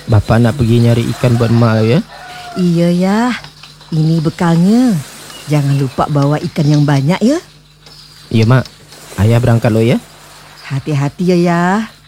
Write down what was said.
Bapak nak pergi nyari ikan buat mak ya. Iya ya, ini bekalnya. Jangan lupa bawa ikan yang banyak ya. Iya mak, ayah berangkat lo ya. Hati-hati ya.